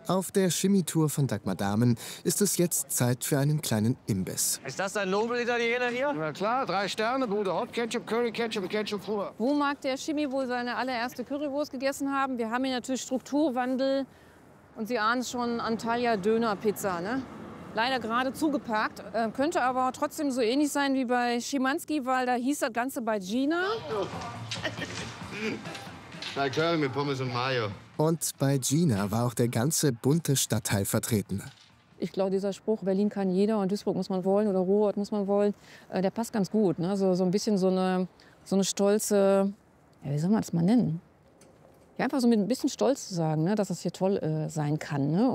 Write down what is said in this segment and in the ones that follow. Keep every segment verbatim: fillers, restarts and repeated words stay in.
Auf der Chemietour von Dagmar Dahmen ist es jetzt Zeit für einen kleinen Imbiss. Ist das ein Nobel-Italiener hier? Na klar, drei Sterne, Bude, Hot Ketchup, Curry Ketchup, Ketchup pur. Wo mag der Chimi wohl seine allererste Currywurst gegessen haben? Wir haben hier natürlich Strukturwandel und Sie ahnen es schon, Antalya Döner-Pizza, ne? Leider gerade zugeparkt, äh, könnte aber trotzdem so ähnlich sein wie bei Schimanski, weil da hieß das Ganze bei Gina. Drei Curry mit Pommes und Mayo. Und bei Gina war auch der ganze bunte Stadtteil vertreten. Ich glaube, dieser Spruch, Berlin kann jeder und Duisburg muss man wollen oder Ruhrort muss man wollen, äh, der passt ganz gut. Ne? So, so ein bisschen so eine, so eine stolze, ja, wie soll man das mal nennen? Ja, einfach so mit ein bisschen Stolz zu sagen, ne? Dass das hier toll äh, sein kann. Ne?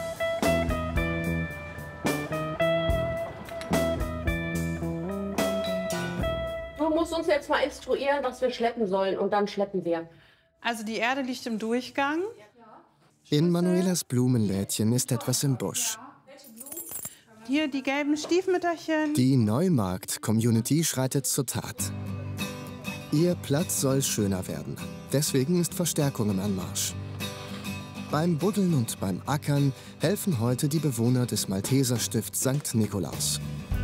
Du musst uns jetzt mal instruieren, was wir schleppen sollen, und dann schleppen wir. Also die Erde liegt im Durchgang. In Manuelas Blumenlädchen ist etwas im Busch. Hier die gelben Stiefmütterchen. Die Neumarkt-Community schreitet zur Tat. Ihr Platz soll schöner werden. Deswegen ist Verstärkung im Anmarsch. Beim Buddeln und beim Ackern helfen heute die Bewohner des Malteserstifts Sankt Nikolaus.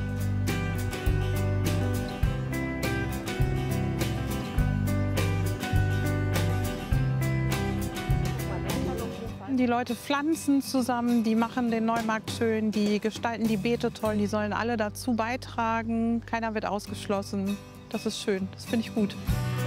Die Leute pflanzen zusammen, die machen den Neumarkt schön, die gestalten die Beete toll, die sollen alle dazu beitragen. Keiner wird ausgeschlossen. Das ist schön, das finde ich gut.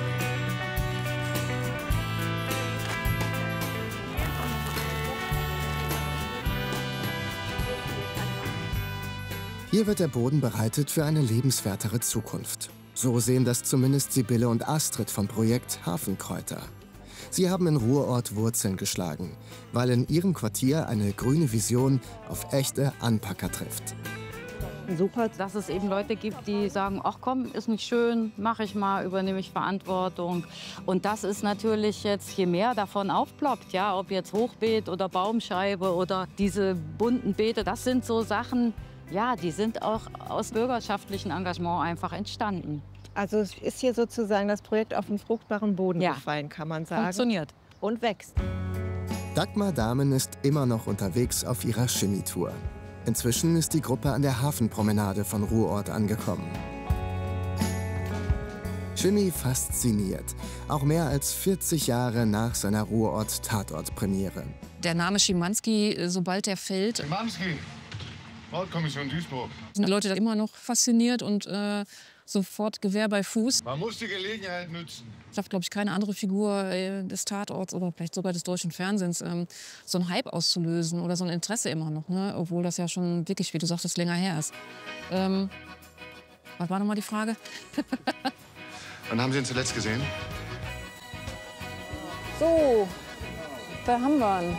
Hier wird der Boden bereitet für eine lebenswertere Zukunft. So sehen das zumindest Sibylle und Astrid vom Projekt Hafenkräuter. Sie haben in Ruhrort Wurzeln geschlagen, weil in ihrem Quartier eine grüne Vision auf echte Anpacker trifft. Super, dass es eben Leute gibt, die sagen, ach komm, ist nicht schön, mache ich mal, übernehme ich Verantwortung. Und das ist natürlich jetzt, je mehr davon aufploppt, ja, ob jetzt Hochbeet oder Baumscheibe oder diese bunten Beete, das sind so Sachen, ja, die sind auch aus bürgerschaftlichem Engagement einfach entstanden. Also es ist hier sozusagen das Projekt auf den fruchtbaren Boden ja. gefallen, kann man sagen. Funktioniert. Und wächst. Dagmar Dahmen ist immer noch unterwegs auf ihrer Chemietour. Inzwischen ist die Gruppe an der Hafenpromenade von Ruhrort angekommen. Chemie fasziniert, auch mehr als vierzig Jahre nach seiner Ruhrort-Tatort-Premiere. Der Name Schimanski, sobald er fällt, Schimanski, Mordkommission Duisburg. sind die Leute da immer noch fasziniert und äh, sofort Gewehr bei Fuß. Man muss die Gelegenheit nützen. Ich habe, glaube ich, keine andere Figur äh, des Tatorts oder vielleicht sogar des deutschen Fernsehens, ähm, so einen Hype auszulösen oder so ein Interesse immer noch, ne? Obwohl das ja schon wirklich, wie du sagtest, länger her ist. Ähm, was war noch mal die Frage? Wann haben Sie ihn zuletzt gesehen? So, da haben wir ihn.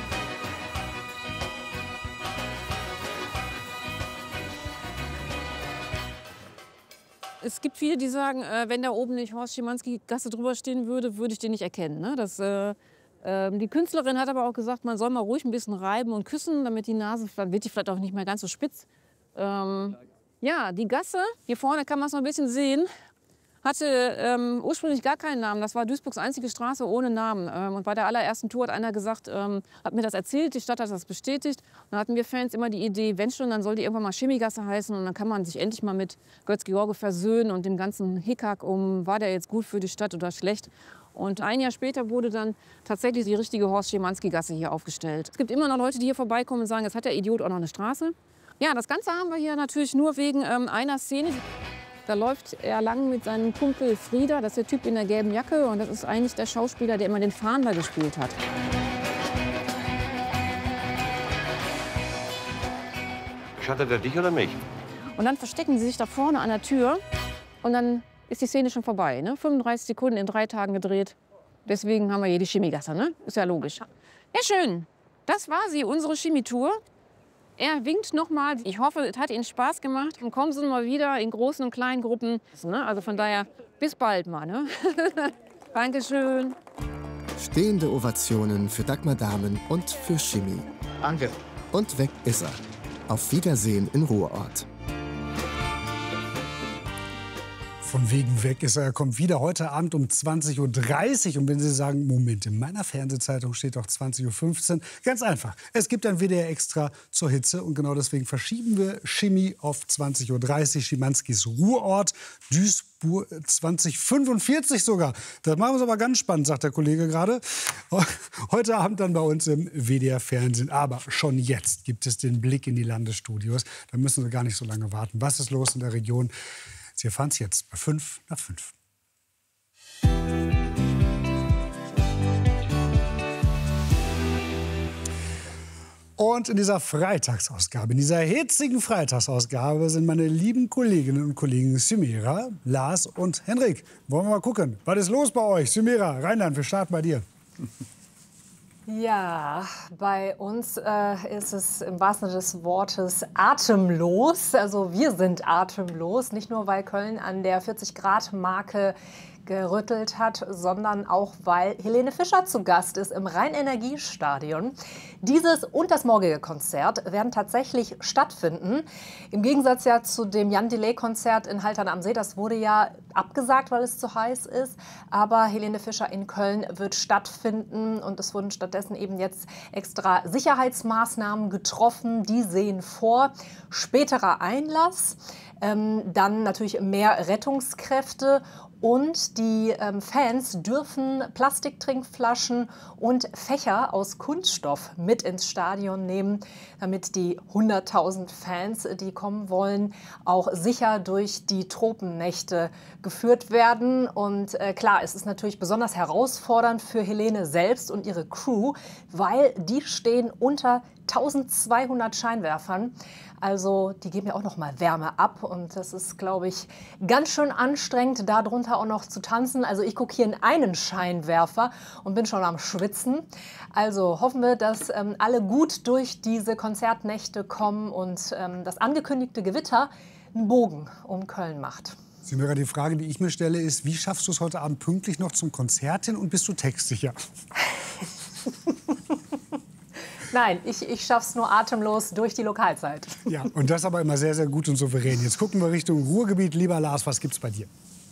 Es gibt viele, die sagen, äh, wenn da oben nicht Horst Schimanski-Gasse drüber stehen würde, würde ich den nicht erkennen. Ne? Das, äh, äh, die Künstlerin hat aber auch gesagt, man soll mal ruhig ein bisschen reiben und küssen, damit die Nase, dann wird die vielleicht auch nicht mehr ganz so spitz. Ähm, ja, die Gasse, hier vorne kann man es noch ein bisschen sehen, hatte ähm, ursprünglich gar keinen Namen. Das war Duisburgs einzige Straße ohne Namen. Ähm, und bei der allerersten Tour hat einer gesagt, ähm, hat mir das erzählt, die Stadt hat das bestätigt. Und dann hatten wir Fans immer die Idee, wenn schon, dann soll die irgendwann mal Chemigasse heißen. Und dann kann man sich endlich mal mit Götz-George versöhnen und dem ganzen Hickhack um, war der jetzt gut für die Stadt oder schlecht. Und ein Jahr später wurde dann tatsächlich die richtige Horst-Schimanski-Gasse hier aufgestellt. Es gibt immer noch Leute, die hier vorbeikommen und sagen, jetzt hat der Idiot auch noch eine Straße. Ja, das Ganze haben wir hier natürlich nur wegen ähm, einer Szene. Da läuft er lang mit seinem Kumpel Frieda, das ist der Typ in der gelben Jacke. Und das ist eigentlich der Schauspieler, der immer den Fahnder gespielt hat. Schattet er dich oder mich? Und dann verstecken sie sich da vorne an der Tür. Und dann ist die Szene schon vorbei. Ne? fünfunddreißig Sekunden in drei Tagen gedreht. Deswegen haben wir hier die Chemigasse. Ne? Ist ja logisch. Ja, schön. Das war sie, unsere Chemietour. Er winkt noch mal. Ich hoffe, es hat Ihnen Spaß gemacht. Und kommen Sie mal wieder in großen und kleinen Gruppen. Also von daher, bis bald mal. Ne? Dankeschön. Stehende Ovationen für Dagmar Dahmen und für Chemie. Danke. Und weg ist er. Auf Wiedersehen in Ruhrort. Von wegen weg ist er. Er kommt wieder heute Abend um zwanzig Uhr dreißig. Und wenn Sie sagen, Moment, in meiner Fernsehzeitung steht doch zwanzig Uhr fünfzehn. Ganz einfach. Es gibt ein W D R Extra zur Hitze. Und genau deswegen verschieben wir Chemie auf zwanzig Uhr dreißig. Schimanskis Ruhrort, Duisburg zwanzig fünfundvierzig sogar. Das machen wir es aber ganz spannend, sagt der Kollege gerade. Heute Abend dann bei uns im W D R Fernsehen. Aber schon jetzt gibt es den Blick in die Landesstudios. Da müssen Sie gar nicht so lange warten. Was ist los in der Region? Sie erfahren es jetzt bei fünf nach fünf. Und in dieser Freitagsausgabe, in dieser hitzigen Freitagsausgabe sind meine lieben Kolleginnen und Kollegen Sümera, Lars und Henrik. Wollen wir mal gucken, was ist los bei euch? Sümera, Rheinland, wir starten bei dir. Ja, bei uns äh, ist es im wahrsten Sinne des Wortes atemlos. Also wir sind atemlos, nicht nur weil Köln an der vierzig Grad Marke gerüttelt hat, sondern auch, weil Helene Fischer zu Gast ist im Rhein-Energie-Stadion. Dieses und das morgige Konzert werden tatsächlich stattfinden. Im Gegensatz ja zu dem Jan Delay-Konzert in Haltern am See. Das wurde ja abgesagt, weil es zu heiß ist. Aber Helene Fischer in Köln wird stattfinden. Und es wurden stattdessen eben jetzt extra Sicherheitsmaßnahmen getroffen. Die sehen vor späterer Einlass, ähm, dann natürlich mehr Rettungskräfte. Und die ähm, Fans dürfen Plastiktrinkflaschen und Fächer aus Kunststoff mit ins Stadion nehmen, damit die hunderttausend Fans, die kommen wollen, auch sicher durch die Tropennächte geführt werden. Und äh, klar, es ist natürlich besonders herausfordernd für Helene selbst und ihre Crew, weil die stehen unter eintausendzweihundert Scheinwerfern. Also die geben ja auch noch mal Wärme ab und das ist, glaube ich, ganz schön anstrengend, darunter auch noch zu tanzen. Also ich gucke hier in einen Scheinwerfer und bin schon am Schwitzen. Also hoffen wir, dass ähm, alle gut durch diese Konzertnächte kommen und ähm, das angekündigte Gewitter einen Bogen um Köln macht. Sümera, die Frage, die ich mir stelle, ist, wie schaffst du es heute Abend pünktlich noch zum Konzert hin und bist du textsicher? Nein, ich, ich schaff's nur atemlos durch die Lokalzeit. Ja, und das aber immer sehr, sehr gut und souverän. Jetzt gucken wir Richtung Ruhrgebiet. Lieber Lars, was gibt's bei dir?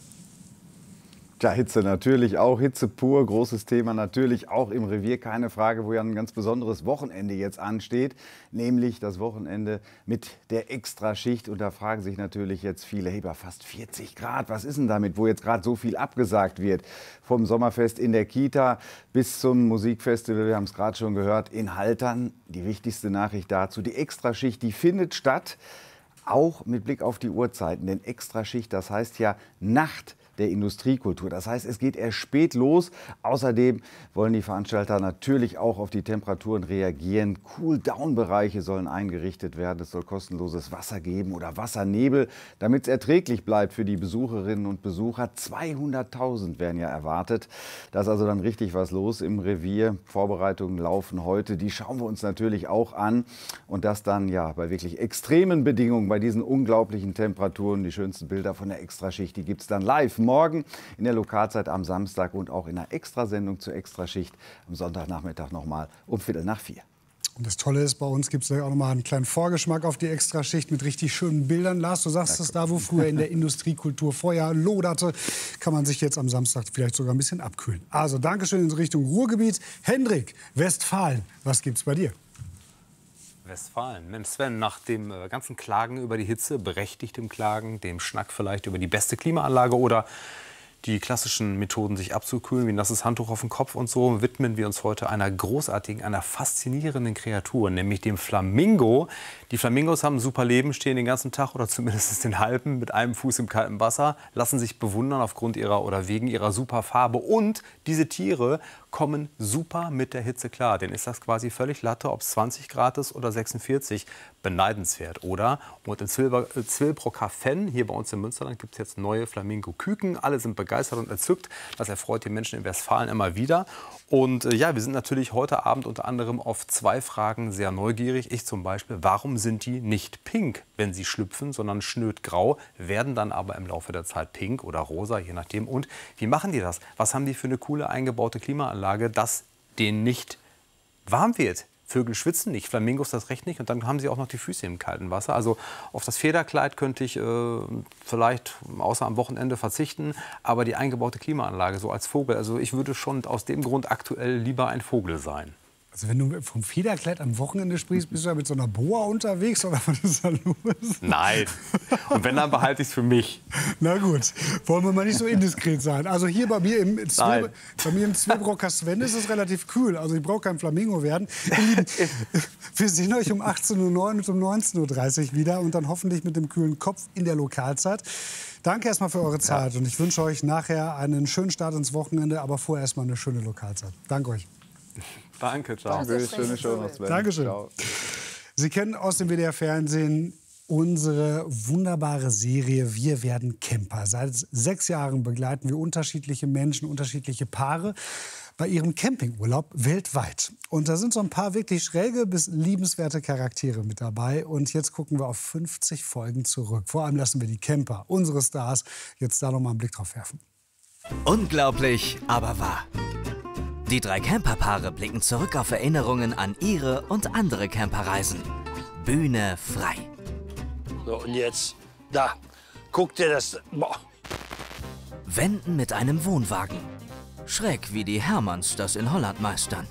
Ja, Hitze natürlich auch, Hitze pur, großes Thema natürlich auch im Revier, keine Frage, wo ja ein ganz besonderes Wochenende jetzt ansteht, nämlich das Wochenende mit der Extraschicht. Und da fragen sich natürlich jetzt viele, hey, bei fast vierzig Grad, was ist denn damit, wo jetzt gerade so viel abgesagt wird? Vom Sommerfest in der Kita bis zum Musikfestival, wir haben es gerade schon gehört, in Haltern. Die wichtigste Nachricht dazu, die Extraschicht, die findet statt, auch mit Blick auf die Uhrzeiten, denn Extraschicht, das heißt ja Nacht der Industriekultur. Das heißt, es geht erst spät los. Außerdem wollen die Veranstalter natürlich auch auf die Temperaturen reagieren. Cool-Down-Bereiche sollen eingerichtet werden. Es soll kostenloses Wasser geben oder Wassernebel, damit es erträglich bleibt für die Besucherinnen und Besucher. zweihunderttausend werden ja erwartet. Da ist also dann richtig was los im Revier. Vorbereitungen laufen heute. Die schauen wir uns natürlich auch an. Und das dann ja bei wirklich extremen Bedingungen, bei diesen unglaublichen Temperaturen. Die schönsten Bilder von der Extraschicht, die gibt es dann live morgen in der Lokalzeit am Samstag und auch in einer Extrasendung zur Extraschicht am Sonntagnachmittag nochmal um Viertel nach vier. Und das Tolle ist, bei uns gibt es auch noch mal einen kleinen Vorgeschmack auf die Extraschicht mit richtig schönen Bildern. Lars, du sagst es, da wo früher in der Industriekultur Feuer loderte, kann man sich jetzt am Samstag vielleicht sogar ein bisschen abkühlen. Also Dankeschön in Richtung Ruhrgebiet. Hendrik, Westfalen, was gibt's bei dir? Westfalen. Mensch, Sven, nach dem äh, ganzen Klagen über die Hitze, berechtigtem Klagen, dem Schnack vielleicht über die beste Klimaanlage oder die klassischen Methoden, sich abzukühlen, wie ein nasses Handtuch auf den Kopf und so, widmen wir uns heute einer großartigen, einer faszinierenden Kreatur, nämlich dem Flamingo. Die Flamingos haben ein super Leben, stehen den ganzen Tag oder zumindest den halben mit einem Fuß im kalten Wasser, lassen sich bewundern aufgrund ihrer oder wegen ihrer super Farbe. Und diese Tiere kommen super mit der Hitze klar. Denen ist das quasi völlig Latte, ob es zwanzig Grad ist oder sechsundvierzig. Beneidenswert, oder? Und in Zwillbrocker Fenn, hier bei uns im Münsterland, gibt es jetzt neue Flamingo-Küken. Alle sind begeistert und entzückt. Das erfreut die Menschen in Westfalen immer wieder. Und äh, ja, wir sind natürlich heute Abend unter anderem auf zwei Fragen sehr neugierig. Ich zum Beispiel, warum sind die nicht pink, wenn sie schlüpfen, sondern schnödgrau, werden dann aber im Laufe der Zeit pink oder rosa, je nachdem. Und wie machen die das? Was haben die für eine coole eingebaute Klimaanlage, dass denen nicht warm wird? Vögel schwitzen nicht, Flamingos das recht nicht. Und dann haben sie auch noch die Füße im kalten Wasser. Also auf das Federkleid könnte ich äh, vielleicht außer am Wochenende verzichten. Aber die eingebaute Klimaanlage so als Vogel, also ich würde schon aus dem Grund aktuell lieber ein Vogel sein. Also wenn du vom Federkleid am Wochenende sprichst, bist du ja mit so einer Boa unterwegs oder was ist da los? Nein. Und wenn, dann behalte ich es für mich. Na gut, wollen wir mal nicht so indiskret sein. Also hier bei mir im, Zwieb bei mir im Zwebrocker Sven ist es relativ kühl. Also ich brauche kein Flamingo werden. Ihr Lieben, wir sehen euch um achtzehn Uhr neun und um neunzehn Uhr dreißig wieder und dann hoffentlich mit dem kühlen Kopf in der Lokalzeit. Danke erstmal für eure Zeit und ich wünsche euch nachher einen schönen Start ins Wochenende, aber vorher erstmal eine schöne Lokalzeit. Danke euch. Danke, ciao. Schöne Show noch, Sven. Dankeschön. Ciao. Sie kennen aus dem W D R-Fernsehen unsere wunderbare Serie Wir werden Camper. Seit sechs Jahren begleiten wir unterschiedliche Menschen, unterschiedliche Paare bei ihrem Campingurlaub weltweit. Und da sind so ein paar wirklich schräge bis liebenswerte Charaktere mit dabei. Und jetzt gucken wir auf fünfzig Folgen zurück. Vor allem lassen wir die Camper, unsere Stars, jetzt da noch mal einen Blick drauf werfen. Unglaublich, aber wahr. Die drei Camperpaare blicken zurück auf Erinnerungen an ihre und andere Camperreisen. Bühne frei. So, und jetzt, da, guck dir das... Boah. Wenden mit einem Wohnwagen. Schräg wie die Hermanns das in Holland meistern.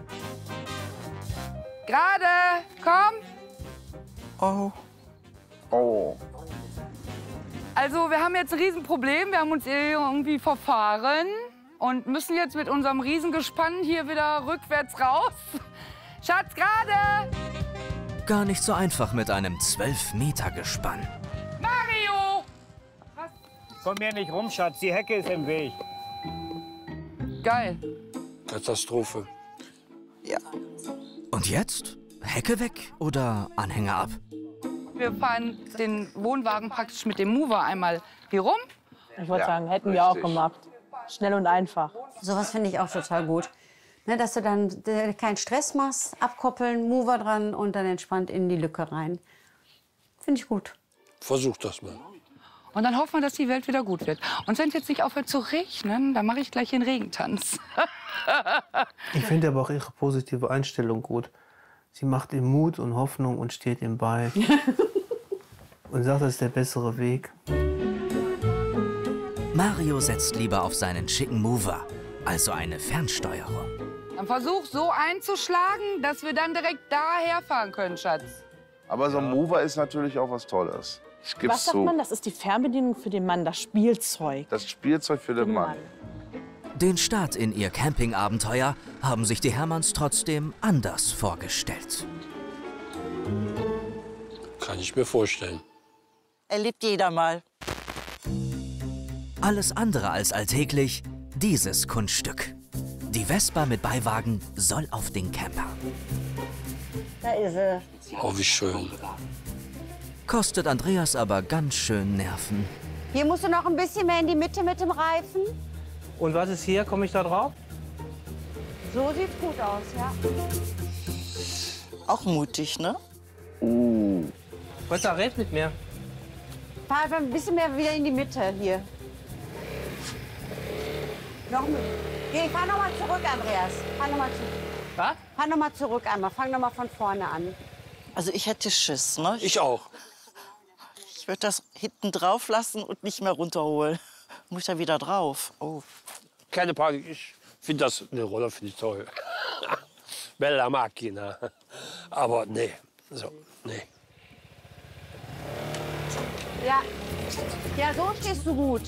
Gerade, komm! Oh. Oh. Also, wir haben jetzt ein Riesenproblem. Wir haben uns irgendwie verfahren. Und müssen jetzt mit unserem Riesengespann hier wieder rückwärts raus. Schatz, gerade! Gar nicht so einfach mit einem zwölf Meter Gespann. Mario! Was? Komm hier nicht rum, Schatz. Die Hecke ist im Weg. Geil. Katastrophe. Ja. Und jetzt? Hecke weg oder Anhänger ab? Wir fahren den Wohnwagen praktisch mit dem Mover einmal hier rum. Ich würde ja, sagen, hätten wir auch gemacht. Schnell und einfach. Sowas finde ich auch total gut. Ne, dass du dann äh, keinen Stress machst, abkoppeln, Mover dran und dann entspannt in die Lücke rein. Finde ich gut. Versuch das mal. Und dann hoffen wir, dass die Welt wieder gut wird. Und wenn es jetzt nicht aufhört zu regnen, dann mache ich gleich den Regentanz. Ich finde aber auch ihre positive Einstellung gut. Sie macht ihm Mut und Hoffnung und steht ihm bei. Und sagt, das ist der bessere Weg. Mario setzt lieber auf seinen schicken Mover, also eine Fernsteuerung. Dann versuch so einzuschlagen, dass wir dann direkt daher fahren können, Schatz. Aber so ein Mover ist natürlich auch was Tolles. Das gibt's Was sagt so. man? Das ist die Fernbedienung für den Mann, das Spielzeug. Das Spielzeug für den Mann. Den Start in ihr Campingabenteuer haben sich die Hermanns trotzdem anders vorgestellt. Kann ich mir vorstellen. Erlebt jeder mal. Alles andere als alltäglich, dieses Kunststück. Die Vespa mit Beiwagen soll auf den Camper. Da ist sie. Oh, wie schön. Kostet Andreas aber ganz schön Nerven. Hier musst du noch ein bisschen mehr in die Mitte mit dem Reifen. Und was ist hier? Komme ich da drauf? So sieht's gut aus, ja. Auch mutig, ne? Uh. Was da red mit mir? Fahr einfach ein bisschen mehr wieder in die Mitte hier. Noch mit. Geh, fahr noch mal zurück, Andreas. Fahr noch mal zurück. Was? Fahr noch mal zurück einmal. Fang noch mal von vorne an. Also ich hätte Schiss, ne? Ich auch. Ich würde das hinten drauf lassen und nicht mehr runterholen. Muss ich da wieder drauf? Oh. Keine Panik, ich finde das, eine Roller finde ich toll. Bella Macchina. Aber nee, so, nee. Ja. Ja, so stehst du gut.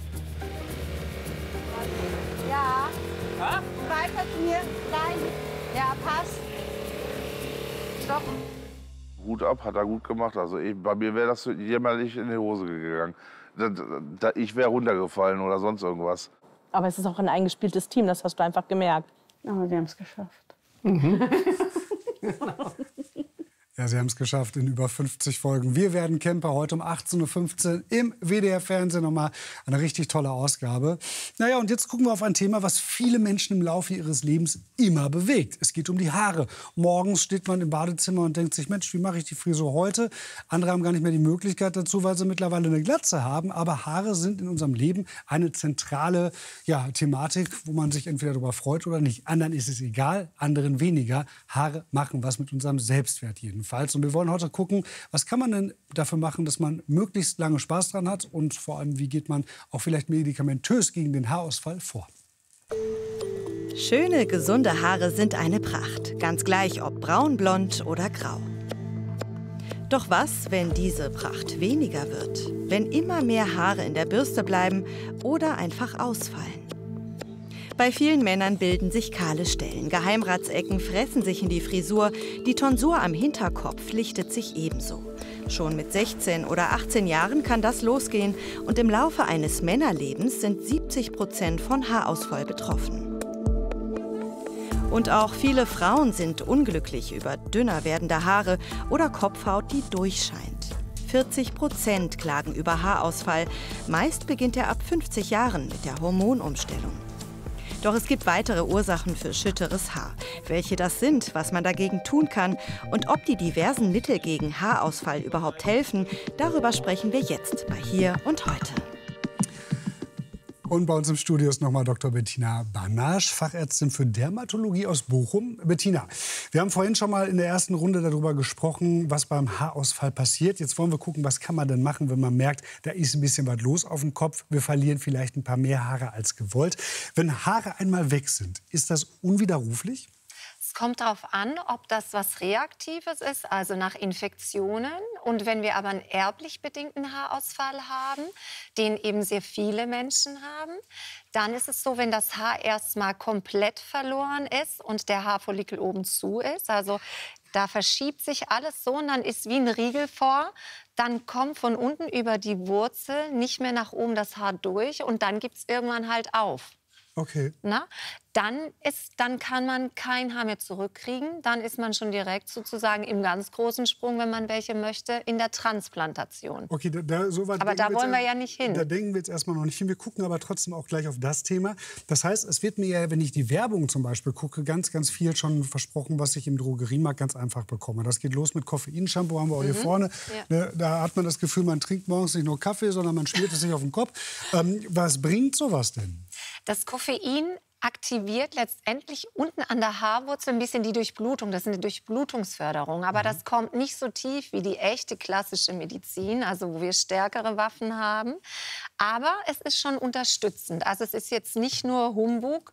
Ja. Ha? Weiter zu mir. Nein. Ja, passt. Stopp. Hut ab, hat er gut gemacht. Also ich, bei mir wäre das jämmerlich in die Hose gegangen. Da, da, ich wäre runtergefallen oder sonst irgendwas. Aber es ist auch ein eingespieltes Team, das hast du einfach gemerkt. Aber wir haben es geschafft. Mhm. Ja, Sie haben es geschafft in über fünfzig Folgen. Wir werden Camper heute um achtzehn Uhr fünfzehn im W D R-Fernsehen. Nochmal eine richtig tolle Ausgabe. Naja, und jetzt gucken wir auf ein Thema, was viele Menschen im Laufe ihres Lebens immer bewegt. Es geht um die Haare. Morgens steht man im Badezimmer und denkt sich, Mensch, wie mache ich die Frisur heute? Andere haben gar nicht mehr die Möglichkeit dazu, weil sie mittlerweile eine Glatze haben. Aber Haare sind in unserem Leben eine zentrale ja, Thematik, wo man sich entweder darüber freut oder nicht. Anderen ist es egal, anderen weniger. Haare machen was mit unserem Selbstwert jedenfalls. Und wir wollen heute gucken, was kann man denn dafür machen, dass man möglichst lange Spaß dran hat und vor allem, wie geht man auch vielleicht medikamentös gegen den Haarausfall vor. Schöne, gesunde Haare sind eine Pracht, ganz gleich ob braun, blond oder grau. Doch was, wenn diese Pracht weniger wird? Wenn immer mehr Haare in der Bürste bleiben oder einfach ausfallen? Bei vielen Männern bilden sich kahle Stellen. Geheimratsecken fressen sich in die Frisur. Die Tonsur am Hinterkopf lichtet sich ebenso. Schon mit sechzehn oder achtzehn Jahren kann das losgehen. Und im Laufe eines Männerlebens sind siebzig Prozent von Haarausfall betroffen. Und auch viele Frauen sind unglücklich über dünner werdende Haare oder Kopfhaut, die durchscheint. vierzig Prozent klagen über Haarausfall. Meist beginnt er ab fünfzig Jahren mit der Hormonumstellung. Doch es gibt weitere Ursachen für schütteres Haar. Welche das sind, was man dagegen tun kann und ob die diversen Mittel gegen Haarausfall überhaupt helfen, darüber sprechen wir jetzt bei Hier und Heute. Und bei uns im Studio ist nochmal Doktor Bettina Banasch, Fachärztin für Dermatologie aus Bochum. Bettina, wir haben vorhin schon mal in der ersten Runde darüber gesprochen, was beim Haarausfall passiert. Jetzt wollen wir gucken, was kann man denn machen, wenn man merkt, da ist ein bisschen was los auf dem Kopf. Wir verlieren vielleicht ein paar mehr Haare als gewollt. Wenn Haare einmal weg sind, ist das unwiderruflich? Es kommt darauf an, ob das was Reaktives ist, also nach Infektionen. Und wenn wir aber einen erblich bedingten Haarausfall haben, den eben sehr viele Menschen haben, dann ist es so, wenn das Haar erstmal komplett verloren ist und der Haarfollikel oben zu ist, also da verschiebt sich alles so und dann ist wie ein Riegel vor, dann kommt von unten über die Wurzel nicht mehr nach oben das Haar durch und dann gibt es irgendwann halt auf. Okay. Na? Dann, ist, dann kann man kein Haar mehr zurückkriegen. Dann ist man schon direkt sozusagen im ganz großen Sprung, wenn man welche möchte, in der Transplantation. Okay, da, da, so weit aber da wir wollen wir jetzt, ja nicht hin. Da denken wir jetzt erstmal noch nicht hin. Wir gucken aber trotzdem auch gleich auf das Thema. Das heißt, es wird mir ja, wenn ich die Werbung zum Beispiel gucke, ganz, ganz viel schon versprochen, was ich im Drogeriemarkt ganz einfach bekomme. Das geht los mit Koffeinshampoo, haben wir auch hier Mhm. vorne. Ja. Ne, da hat man das Gefühl, man trinkt morgens nicht nur Kaffee, sondern man schmiert es sich auf den Kopf. Ähm, was bringt sowas denn? Das Koffein aktiviert letztendlich unten an der Haarwurzel ein bisschen die Durchblutung. Das ist eine Durchblutungsförderung. Aber das kommt nicht so tief wie die echte klassische Medizin, also wo wir stärkere Waffen haben. Aber es ist schon unterstützend. Also es ist jetzt nicht nur Humbug.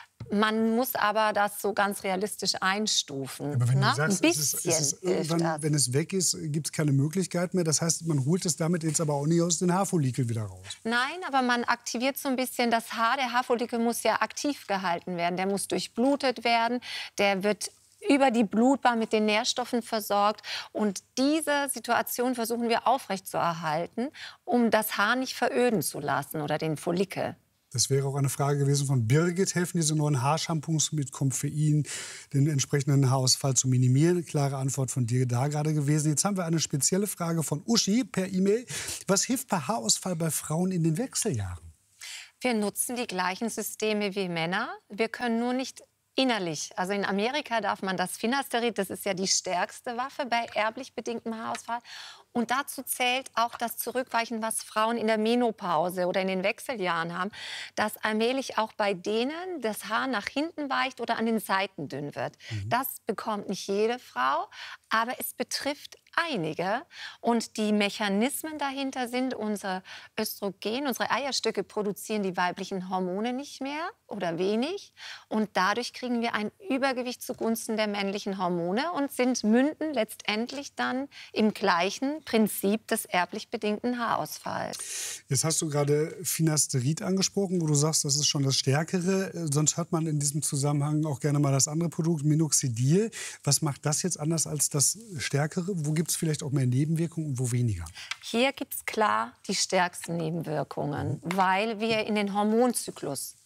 Man muss aber das so ganz realistisch einstufen. Aber wenn Na? du sagst, ein es ist, bisschen es ist hilft irgendwann, das. wenn es weg ist, gibt es keine Möglichkeit mehr. Das heißt, man holt es damit jetzt aber auch nicht aus den Haarfollikeln wieder raus. Nein, aber man aktiviert so ein bisschen das Haar. Der Haarfollikel muss ja aktiv gehalten werden. Der muss durchblutet werden. Der wird über die Blutbahn mit den Nährstoffen versorgt. Und diese Situation versuchen wir aufrechtzuerhalten, um das Haar nicht veröden zu lassen oder den Follikel. Das wäre auch eine Frage gewesen von Birgit. Helfen diese neuen Haarshampoos mit Koffein, den entsprechenden Haarausfall zu minimieren? Klare Antwort von dir da gerade gewesen. Jetzt haben wir eine spezielle Frage von Uschi per E-Mail. Was hilft bei Haarausfall bei Frauen in den Wechseljahren? Wir nutzen die gleichen Systeme wie Männer. Wir können nur nicht innerlich. Also in Amerika darf man das Finasterid, das ist ja die stärkste Waffe bei erblich bedingtem Haarausfall. Und dazu zählt auch das Zurückweichen, was Frauen in der Menopause oder in den Wechseljahren haben, dass allmählich auch bei denen das Haar nach hinten weicht oder an den Seiten dünn wird. Mhm. Das bekommt nicht jede Frau, aber es betrifft einige. Und die Mechanismen dahinter sind, unsere Östrogen, unsere Eierstöcke produzieren die weiblichen Hormone nicht mehr oder wenig. Und dadurch kriegen wir ein Übergewicht zugunsten der männlichen Hormone und sind münden letztendlich dann im gleichen Prinzip des erblich bedingten Haarausfalls. Jetzt hast du gerade Finasterid angesprochen, wo du sagst, das ist schon das Stärkere. Sonst hört man in diesem Zusammenhang auch gerne mal das andere Produkt, Minoxidil. Was macht das jetzt anders als das Stärkere? Wo gibt es vielleicht auch mehr Nebenwirkungen und wo weniger? Hier gibt es klar die stärksten Nebenwirkungen, weil wir in den Hormonzyklus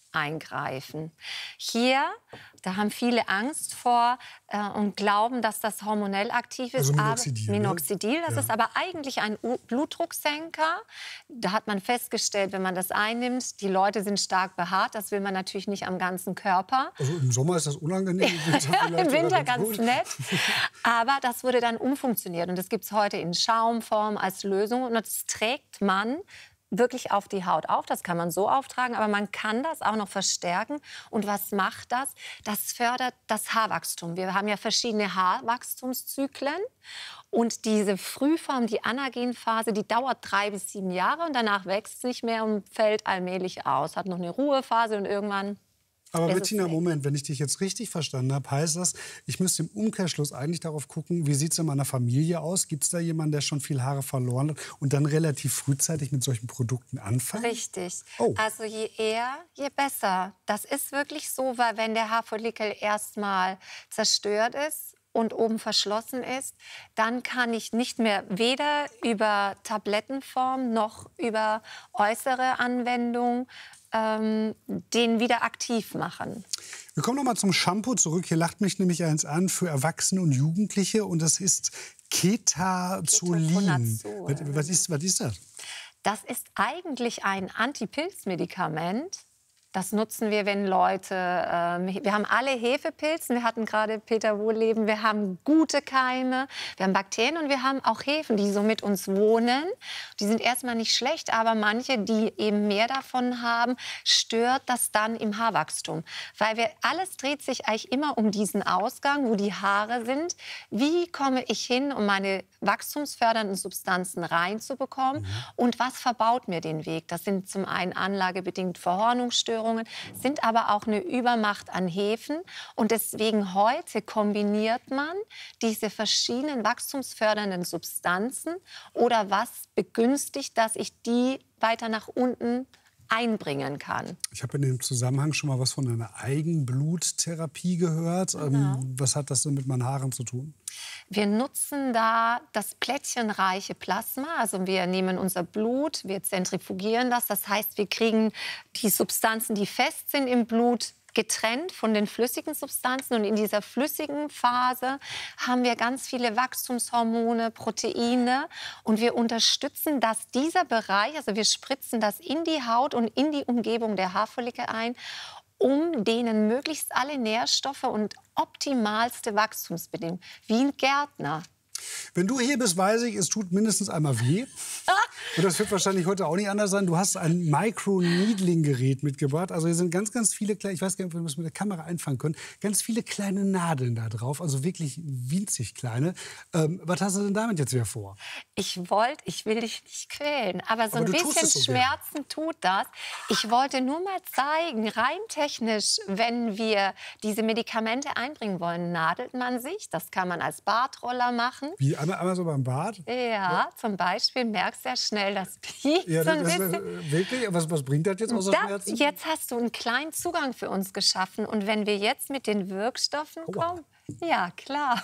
eingreifen. Hier, da haben viele Angst vor äh, und glauben, dass das hormonell aktiv ist. Also Minoxidil, aber, Minoxidil, das ja. ist aber eigentlich ein U Blutdrucksenker. Da hat man festgestellt, wenn man das einnimmt, die Leute sind stark behaart. Das will man natürlich nicht am ganzen Körper. Also im Sommer ist das unangenehm. Im Winter, ja, im Winter ganz gut. nett. Aber das wurde dann umfunktioniert. Und das gibt es heute in Schaumform als Lösung. Und das trägt man wirklich auf die Haut auf. Das kann man so auftragen, aber man kann das auch noch verstärken. Und was macht das? Das fördert das Haarwachstum. Wir haben ja verschiedene Haarwachstumszyklen. Und diese Frühform, die Anagenphase, die dauert drei bis sieben Jahre. Und danach wächst es nicht mehr und fällt allmählich aus. Hat noch eine Ruhephase und irgendwann... Aber ist es Bettina, weg. Moment, wenn ich dich jetzt richtig verstanden habe, heißt das, ich müsste im Umkehrschluss eigentlich darauf gucken, wie sieht es in meiner Familie aus? Gibt es da jemanden, der schon viel Haare verloren hat und dann relativ frühzeitig mit solchen Produkten anfangen? Richtig. Oh. Also je eher, je besser. Das ist wirklich so, weil wenn der Haarfollikel erstmal zerstört ist und oben verschlossen ist, dann kann ich nicht mehr weder über Tablettenform noch über äußere Anwendung ähm, den wieder aktiv machen. Wir kommen noch mal zum Shampoo zurück. Hier lacht mich nämlich eins an für Erwachsene und Jugendliche und das ist Ketoconazol. Was, was, ist, was ist das? Das ist eigentlich ein Antipilzmedikament. Das nutzen wir, wenn Leute, äh, wir haben alle Hefepilzen, wir hatten gerade Peter Wohlleben, wir haben gute Keime, wir haben Bakterien und wir haben auch Hefen, die so mit uns wohnen. Die sind erstmal nicht schlecht, aber manche, die eben mehr davon haben, stört das dann im Haarwachstum. Weil wir, alles dreht sich eigentlich immer um diesen Ausgang, wo die Haare sind. Wie komme ich hin, um meine wachstumsfördernden Substanzen reinzubekommen? Mhm. Und was verbaut mir den Weg? Das sind zum einen anlagebedingt Verhornungsstörungen, sind aber auch eine Übermacht an Hefen. Und deswegen heute kombiniert man diese verschiedenen wachstumsfördernden Substanzen oder was begünstigt, dass ich die weiter nach unten einbringen kann. Ich habe in dem Zusammenhang schon mal was von einer Eigenbluttherapie gehört. Genau. Ähm, was hat das denn mit meinen Haaren zu tun? Wir nutzen da das plättchenreiche Plasma. Also wir nehmen unser Blut, wir zentrifugieren das. Das heißt, wir kriegen die Substanzen, die fest sind im Blut, getrennt von den flüssigen Substanzen. Und in dieser flüssigen Phase haben wir ganz viele Wachstumshormone, Proteine. Und wir unterstützen, dass dieser Bereich, also wir spritzen das in die Haut und in die Umgebung der Haarfollikel ein, um denen möglichst alle Nährstoffe und optimalste Wachstumsbedingungen, wie ein Gärtner. Wenn du hier bist, weiß ich, es tut mindestens einmal weh. Und das wird wahrscheinlich heute auch nicht anders sein. Du hast ein Micro-Needling-Gerät mitgebracht. Also hier sind ganz, ganz viele kleine, ich weiß gar nicht, ob wir das mit der Kamera einfangen können, ganz viele kleine Nadeln da drauf. Also wirklich winzig kleine. Ähm, was hast du denn damit jetzt wieder vor? Ich wollte, ich will dich nicht quälen, aber so Aber ein du tust bisschen es so Schmerzen gern. tut das. Ich wollte nur mal zeigen, rein technisch, wenn wir diese Medikamente einbringen wollen, nadelt man sich. Das kann man als Bartroller machen. Wie, einmal, einmal so beim Bad? Ja, ja, zum Beispiel merkst du ja schnell, das piekt Ja, so ein das, bisschen. das, wirklich? Was, was bringt das jetzt außer Das, Schmerzen? jetzt hast du einen kleinen Zugang für uns geschaffen. Und wenn wir jetzt mit den Wirkstoffen kommen, ja klar.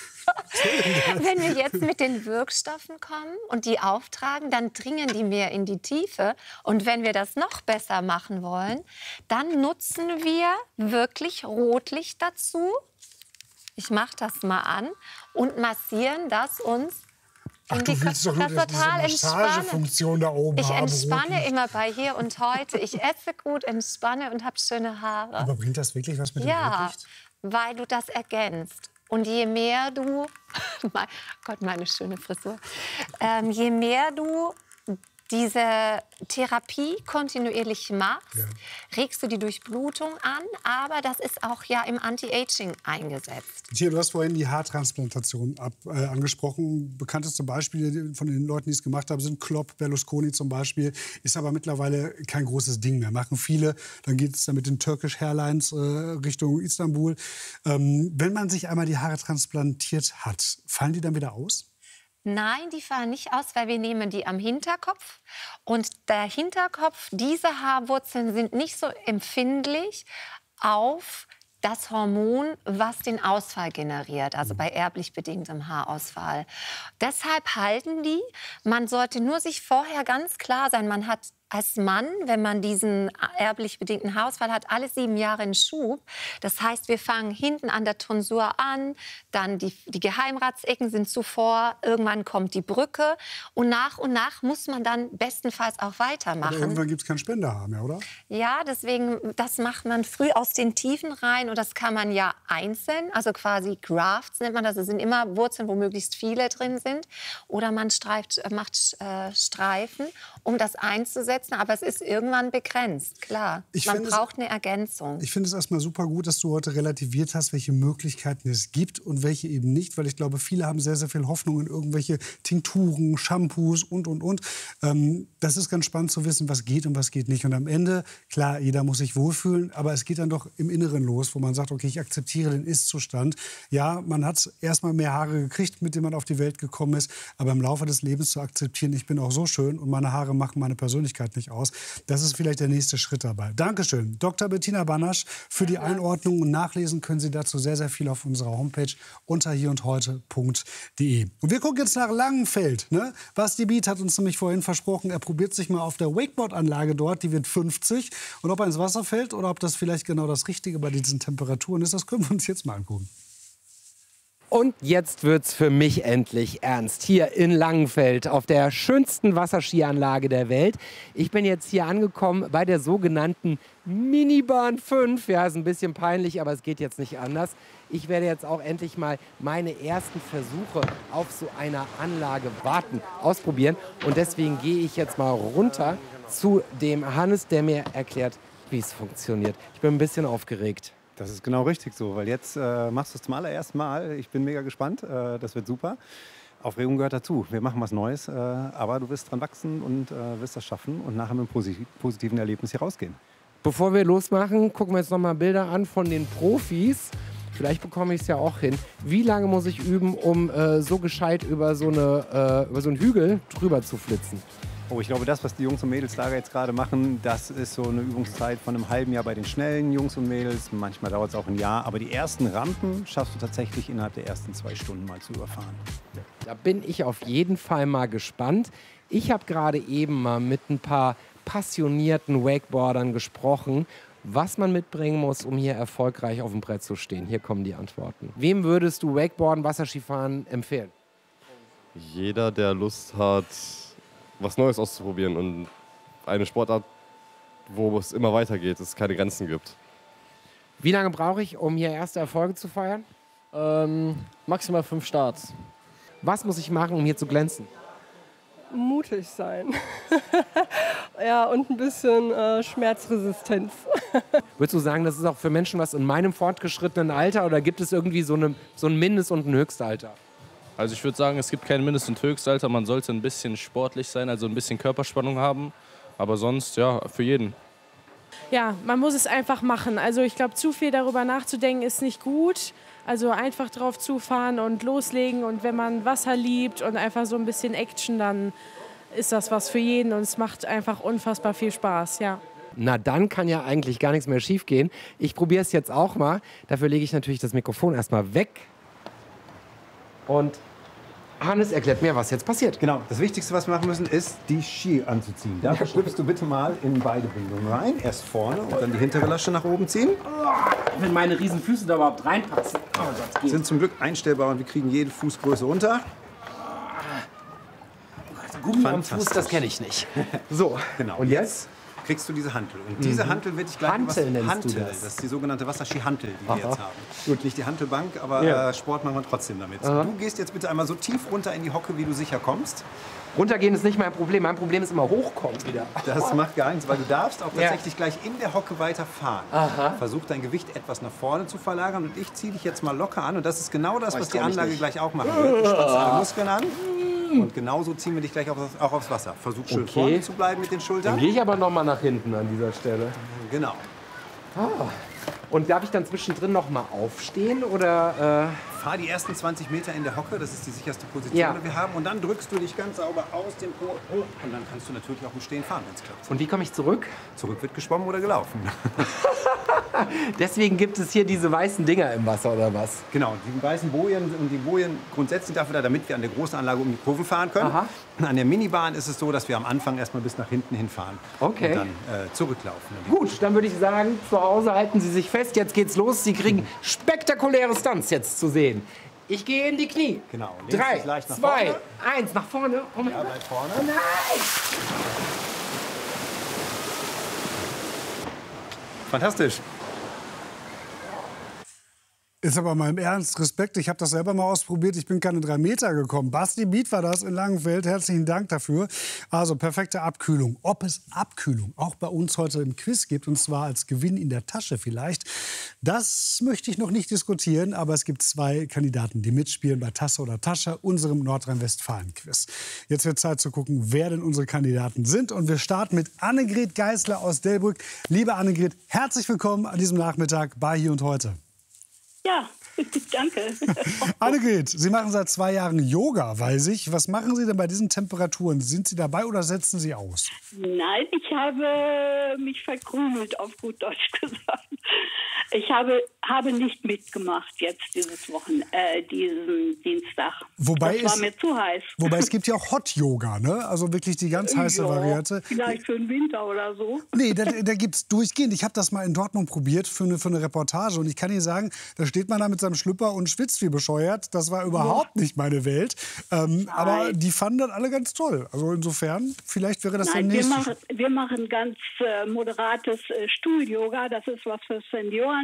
Wenn wir jetzt mit den Wirkstoffen kommen und die auftragen, dann dringen die mehr in die Tiefe. Und wenn wir das noch besser machen wollen, dann nutzen wir wirklich Rotlicht dazu. Ich mache das mal an und massieren das uns Ach, in du die willst doch nur das total diese Massagefunktion da oben Ich haben. entspanne Rotlicht. immer bei Hier und Heute. Ich esse gut, entspanne und habe schöne Haare. Aber bringt das wirklich was mit dem Ja, Rotlicht? weil du das ergänzt. Und je mehr du, mein Gott, meine schöne Frisur, ähm, je mehr du diese Therapie kontinuierlich machst, ja. regst du die Durchblutung an, aber das ist auch ja im Anti-Aging eingesetzt. Hier, du hast vorhin die Haartransplantation ab, äh, angesprochen. Bekannteste Beispiele von den Leuten, die es gemacht haben, sind Klopp, Berlusconi zum Beispiel. Ist aber mittlerweile kein großes Ding mehr. Machen viele. Dann geht es dann mit den Turkish Airlines äh, Richtung Istanbul. Ähm, wenn man sich einmal die Haare transplantiert hat, fallen die dann wieder aus? Nein, die fallen nicht aus, weil wir nehmen die am Hinterkopf. Und der Hinterkopf, diese Haarwurzeln sind nicht so empfindlich auf das Hormon, was den Ausfall generiert, also bei erblich bedingtem Haarausfall. Deshalb halten die. Man sollte nur sich vorher ganz klar sein, man hat als Mann, wenn man diesen erblich bedingten Haarausfall hat, alle sieben Jahre einen Schub. Das heißt, wir fangen hinten an der Tonsur an, dann die, die Geheimratsecken sind zuvor, irgendwann kommt die Brücke und nach und nach muss man dann bestenfalls auch weitermachen. Aber irgendwann gibt es kein Spenderhaar mehr, oder? Ja, deswegen, das macht man früh aus den Tiefen rein und das kann man ja einzeln, also quasi Grafts nennt man das, das sind immer Wurzeln, wo möglichst viele drin sind. Oder man streift, macht äh, Streifen, um das einzusetzen. Aber es ist irgendwann begrenzt, klar. Ich Man braucht es, eine Ergänzung. Ich finde es erstmal super gut, dass du heute relativiert hast, welche Möglichkeiten es gibt und welche eben nicht. Weil ich glaube, viele haben sehr, sehr viel Hoffnung in irgendwelche Tinkturen, Shampoos und, und, und. Ähm, das ist ganz spannend zu wissen, was geht und was geht nicht. Und am Ende, klar, jeder muss sich wohlfühlen. Aber es geht dann doch im Inneren los, wo man sagt, okay, ich akzeptiere den Ist-Zustand. Ja, man hat erstmal mehr Haare gekriegt, mit denen man auf die Welt gekommen ist. Aber im Laufe des Lebens zu akzeptieren, ich bin auch so schön und meine Haare machen meine Persönlichkeit nicht aus. Das ist vielleicht der nächste Schritt dabei. Dankeschön, Doktor Bettina Banasch, für die Einordnung. Und nachlesen können Sie dazu sehr, sehr viel auf unserer Homepage unter hierundheute punkt de. Und wir gucken jetzt nach Langenfeld. Ne? Basti Biet hat uns nämlich vorhin versprochen, er probiert sich mal auf der Wakeboard-Anlage dort, die wird fünfzig. Und ob er ins Wasser fällt oder ob das vielleicht genau das Richtige bei diesen Temperaturen ist, das können wir uns jetzt mal angucken. Und jetzt wird's für mich endlich ernst. Hier in Langenfeld auf der schönsten Wasserskianlage der Welt. Ich bin jetzt hier angekommen bei der sogenannten Minibahn fünf. Ja, ist ein bisschen peinlich, aber es geht jetzt nicht anders. Ich werde jetzt auch endlich mal meine ersten Versuche auf so einer Anlage warten, ausprobieren. Und deswegen gehe ich jetzt mal runter zu dem Hannes, der mir erklärt, wie es funktioniert. Ich bin ein bisschen aufgeregt. Das ist genau richtig so, weil jetzt äh, machst du es zum allerersten Mal. Ich bin mega gespannt, äh, das wird super. Aufregung gehört dazu. Wir machen was Neues, äh, aber du wirst dran wachsen und äh, wirst das schaffen und nachher mit einem posi positiven Erlebnis hier rausgehen. Bevor wir losmachen, gucken wir jetzt noch mal Bilder an von den Profis. Vielleicht bekomme ich es ja auch hin. Wie lange muss ich üben, um äh, so gescheit über so, eine, äh, über so einen Hügel drüber zu flitzen? Oh, ich glaube, das, was die Jungs und Mädelslager jetzt gerade machen, das ist so eine Übungszeit von einem halben Jahr bei den schnellen Jungs und Mädels. Manchmal dauert es auch ein Jahr. Aber die ersten Rampen schaffst du tatsächlich innerhalb der ersten zwei Stunden mal zu überfahren. Da bin ich auf jeden Fall mal gespannt. Ich habe gerade eben mal mit ein paar passionierten Wakeboardern gesprochen, was man mitbringen muss, um hier erfolgreich auf dem Brett zu stehen. Hier kommen die Antworten. Wem würdest du Wakeboarden, Wasserskifahren empfehlen? Jeder, der Lust hat, was Neues auszuprobieren und eine Sportart, wo es immer weitergeht, es keine Grenzen gibt. Wie lange brauche ich, um hier erste Erfolge zu feiern? Ähm, maximal fünf Starts. Was muss ich machen, um hier zu glänzen? Mutig sein. Ja, und ein bisschen äh, Schmerzresistenz. Würdest du sagen, das ist auch für Menschen was in meinem fortgeschrittenen Alter oder gibt es irgendwie so, eine, so ein Mindest- und ein Höchstalter? Also ich würde sagen, es gibt kein Mindest- und Höchstalter. Man sollte ein bisschen sportlich sein, also ein bisschen Körperspannung haben. Aber sonst, ja, für jeden. Ja, man muss es einfach machen. Also ich glaube, zu viel darüber nachzudenken ist nicht gut. Also einfach drauf zufahren und loslegen. Und wenn man Wasser liebt und einfach so ein bisschen Action, dann ist das was für jeden. Und es macht einfach unfassbar viel Spaß, ja. Na, dann kann ja eigentlich gar nichts mehr schief gehen. Ich probiere es jetzt auch mal. Dafür lege ich natürlich das Mikrofon erstmal weg. Und Hannes erklärt mir, was jetzt passiert. Genau, das Wichtigste, was wir machen müssen, ist, die Ski anzuziehen. Dafür schlüpfst du bitte mal in beide Bindungen rein. Erst vorne und dann die hintere Lasche nach oben ziehen. Wenn meine riesen Füße da überhaupt reinpassen. Oh, das geht. Sind zum Glück einstellbar und wir kriegen jede Fußgröße runter. Gummi am Fuß, das kenne ich nicht. So, genau. Und jetzt? Kriegst du diese Hantel. Und diese Mhm. Hantel wird dich gleich Hantel was nennst Hantel, du das? das ist die sogenannte Wasserski-Hantel, die Aha. wir jetzt haben. Gut, nicht die Hantelbank, aber Ja. äh, Sport machen wir trotzdem damit. Aha. Du gehst jetzt bitte einmal so tief runter in die Hocke, wie du sicher kommst. Runtergehen ist nicht mein Problem. Mein Problem ist immer hochkommen wieder. Das macht gar nichts, weil du darfst auch Ja. tatsächlich gleich in der Hocke weiterfahren. Aha. Versuch dein Gewicht etwas nach vorne zu verlagern und ich ziehe dich jetzt mal locker an. Und das ist genau das, Oh, ich was die trau mich Anlage nicht. gleich auch machen wird. Du spannst deine Muskeln an und genauso ziehen wir dich gleich auch, auch aufs Wasser. Versuch schön Okay. vorne zu bleiben mit den Schultern. Dann gehe ich aber noch mal nach hinten an dieser Stelle. Genau. Ah. Und darf ich dann zwischendrin noch mal aufstehen oder? Äh fahr die ersten zwanzig Meter in der Hocke, das ist die sicherste Position, Ja. die wir haben. Und dann drückst du dich ganz sauber aus dem Po hoch. Und dann kannst du natürlich auch im Stehen fahren, wenn es klappt. Und wie komme ich zurück? Zurück wird geschwommen oder gelaufen. Deswegen gibt es hier diese weißen Dinger im Wasser, oder was? Genau, die weißen Bojen und die Bojen grundsätzlich dafür da, damit wir an der großen Anlage um die Kurven fahren können. Aha. An der Minibahn ist es so, dass wir am Anfang erstmal bis nach hinten hinfahren. Okay. Und dann äh, zurücklaufen. Gut, dann würde ich sagen, zu Hause halten Sie sich fest. Jetzt geht's los. Sie kriegen spektakuläre Stunts jetzt zu sehen. Ich gehe in die Knie. Genau. Links Drei, ist leicht nach zwei, vorne. eins, nach vorne. Oh mein Ja, Gott. bleib vorne. Oh nein! Fantastisch. Ist aber mal im Ernst, Respekt, ich habe das selber mal ausprobiert, ich bin keine drei Meter gekommen. Basti Biet war das in Langenfeld, herzlichen Dank dafür. Also perfekte Abkühlung. Ob es Abkühlung auch bei uns heute im Quiz gibt, und zwar als Gewinn in der Tasche vielleicht, das möchte ich noch nicht diskutieren, aber es gibt zwei Kandidaten, die mitspielen bei Tasse oder Tasche, unserem Nordrhein-Westfalen-Quiz. Jetzt wird Zeit zu gucken, wer denn unsere Kandidaten sind, und wir starten mit Annegret Geisler aus Delbrück. Liebe Annegret, herzlich willkommen an diesem Nachmittag bei Hier und Heute. Ja, danke. Annegret, Sie machen seit zwei Jahren Yoga, weiß ich. Was machen Sie denn bei diesen Temperaturen? Sind Sie dabei oder setzen Sie aus? Nein, ich habe mich verkrümelt, auf gut Deutsch gesagt. Ich habe, habe nicht mitgemacht jetzt dieses Wochen, äh, diesen Dienstag. Wobei das war es, mir zu heiß. Wobei es gibt ja auch Hot Yoga, ne? Also wirklich die ganz heiße Ja, Variante. Vielleicht für den Winter oder so. Nee, da, da gibt es durchgehend. Ich habe das mal in Dortmund probiert für eine, für eine Reportage. Und ich kann Ihnen sagen, da steht man da mit seinem Schlüpper und schwitzt wie bescheuert. Das war überhaupt nicht meine Welt. Ähm, aber die fanden das alle ganz toll. Also insofern, vielleicht wäre das Nein, der wir nächste. machen, wir machen ganz äh, moderates äh, Stuhl-Yoga. Das ist was für Senioren.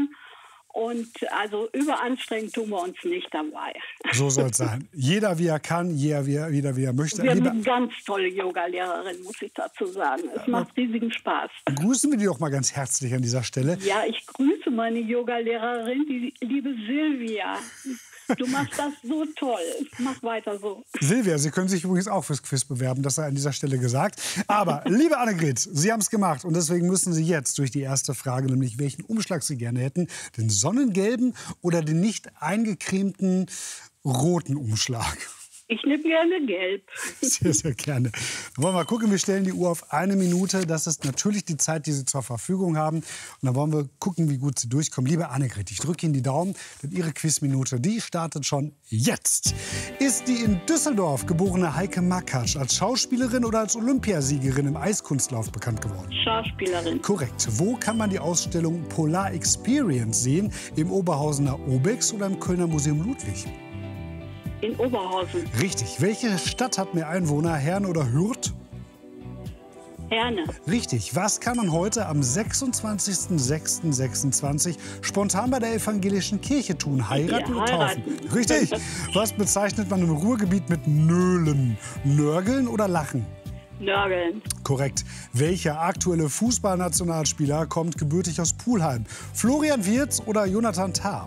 Und also überanstrengend tun wir uns nicht dabei. So soll es sein. Jeder wie er kann, jeder wie er, jeder wie er möchte. Wir haben Liebe, eine ganz tolle Yoga-Lehrerin, muss ich dazu sagen. Es macht riesigen Spaß. grüßen wir die doch mal ganz herzlich an dieser Stelle. Ja, ich grüße meine Yoga-Lehrerin, die liebe Silvia. Du machst das so toll. Mach weiter so. Silvia, Sie können sich übrigens auch fürs Quiz bewerben, das sei an dieser Stelle gesagt. Aber, liebe Annegret, Sie haben es gemacht und deswegen müssen Sie jetzt durch die erste Frage, nämlich welchen Umschlag Sie gerne hätten, den sonnengelben oder den nicht eingecremten roten Umschlag. Ich nehme gerne gelb. Sehr, sehr gerne. Dann wollen wir mal gucken, wir stellen die Uhr auf eine Minute. Das ist natürlich die Zeit, die Sie zur Verfügung haben. Und dann wollen wir gucken, wie gut Sie durchkommen. Liebe Annegret, ich drücke Ihnen die Daumen, denn Ihre Quizminute, die startet schon jetzt. Ist die in Düsseldorf geborene Heike Makatsch als Schauspielerin oder als Olympiasiegerin im Eiskunstlauf bekannt geworden? Schauspielerin. Korrekt. Wo kann man die Ausstellung Polar Experience sehen? Im Oberhausener Obex oder im Kölner Museum Ludwig? In Oberhausen. Richtig. Welche Stadt hat mehr Einwohner, Herne oder Hürth? Herne. Richtig. Was kann man heute am sechsundzwanzigsten sechsten sechsundzwanzig spontan bei der evangelischen Kirche tun? Heiraten Ja, oder taufen? heiraten. Richtig. Was bezeichnet man im Ruhrgebiet mit Nölen? Nörgeln oder Lachen? Nörgeln. Korrekt. Welcher aktuelle Fußballnationalspieler kommt gebürtig aus Pulheim? Florian Wirtz oder Jonathan Tah?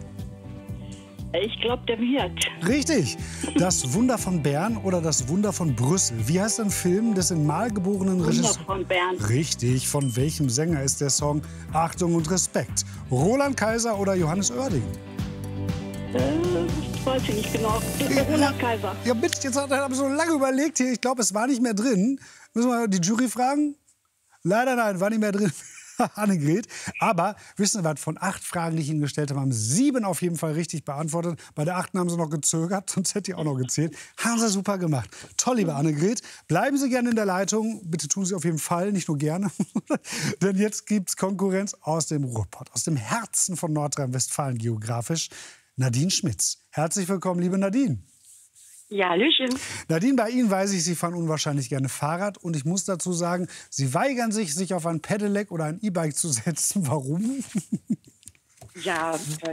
Ich glaube, der wird. Richtig. Das Wunder von Bern oder das Wunder von Brüssel? Wie heißt ein Film des in Mal geborenen Wunder Regisseurs? von Bern. Richtig. Von welchem Sänger ist der Song Achtung und Respekt? Roland Kaiser oder Johannes Oerding? Äh, das weiß ich nicht genau. Roland Kaiser. Ja, bitte, jetzt habe ich so lange überlegt hier. Ich glaube, es war nicht mehr drin. Müssen wir die Jury fragen? Leider nein, war nicht mehr drin. Annegret. Aber wissen Sie was, von acht Fragen, die ich Ihnen gestellt habe, haben sieben auf jeden Fall richtig beantwortet. Bei der achten haben Sie noch gezögert, sonst hätte ich auch noch gezählt. Haben Sie super gemacht. Toll, liebe Annegret. Bleiben Sie gerne in der Leitung. Bitte tun Sie auf jeden Fall, nicht nur gerne. Denn jetzt gibt es Konkurrenz aus dem Ruhrpott, aus dem Herzen von Nordrhein-Westfalen geografisch. Nadine Schmitz. Herzlich willkommen, liebe Nadine. Ja, Hallöchen. Nadine, bei Ihnen weiß ich, Sie fahren unwahrscheinlich gerne Fahrrad. Und ich muss dazu sagen, Sie weigern sich, sich auf ein Pedelec oder ein E-Bike zu setzen. Warum? Ja, äh,